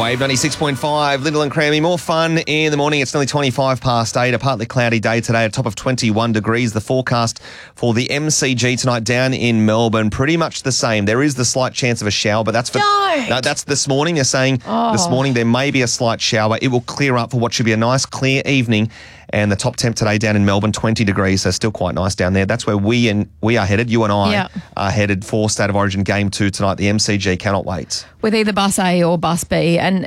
Wave 96.5, Lyndall and Crammy. More fun in the morning. It's nearly 25 past 8. A partly cloudy day today, a top of 21 degrees. The forecast for the MCG tonight down in Melbourne, pretty much the same. There is the slight chance of a shower, but that's for no, that's this morning. They're saying this morning there may be a slight shower. It will clear up for what should be a nice clear evening. And the top temp today down in Melbourne, 20 degrees, so still quite nice down there. That's where we are headed. You and I are headed for State of Origin Game 2 tonight. The MCG cannot wait. With either Bus A or Bus B. And